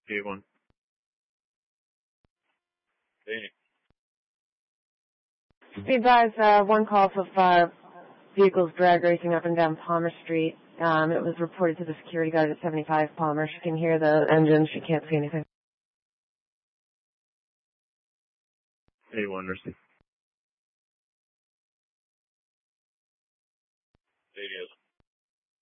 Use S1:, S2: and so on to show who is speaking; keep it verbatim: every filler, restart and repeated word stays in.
S1: eight one. Hey.
S2: Be advised, uh, one call for five vehicles drag racing up and down Palmer Street. Um, it was reported to the security guard at seventy-five Palmer. She can hear the engine. She can't see anything.
S1: eight one, Mercy.